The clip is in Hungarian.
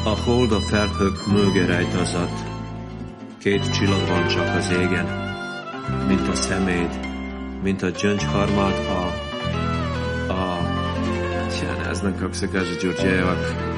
A hold a felhők mögé rejtozott, 2 csillag van csak az égen, mint a szeméd, mint a gyöngyharmad a... Ja, ne znam kako se kaže Đurđevak.